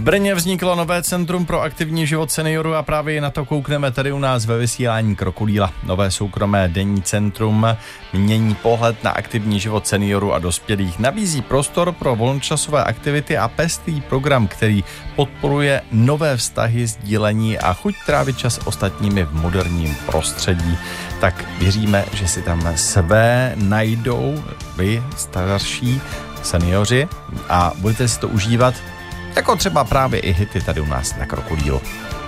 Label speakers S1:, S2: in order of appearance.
S1: Brně vzniklo nové centrum pro aktivní život seniorů a právě na to koukneme tady u nás ve vysílání Krokodýla. Nové soukromé denní centrum mění pohled na aktivní život seniorů a dospělých. Nabízí prostor pro volnočasové aktivity a pestrý program, který podporuje nové vztahy, sdílení a chuť trávit čas ostatními v moderním prostředí. Tak věříme, že si tam své najdou vy, starší seniori, a budete si to užívat, jako třeba právě i hity tady u nás na Krokodýlu.